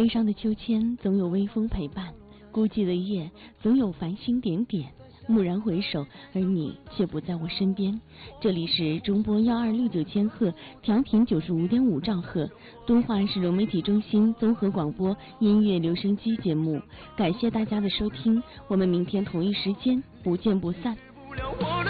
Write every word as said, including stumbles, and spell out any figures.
悲伤的秋千总有微风陪伴，孤寂的夜总有繁星点点。蓦然回首，而你却不在我身边。这里是中波幺二六九千赫，调频九十五点五兆赫，东华市融媒体中心综合广播音乐留声机节目。感谢大家的收听，我们明天同一时间不见不散。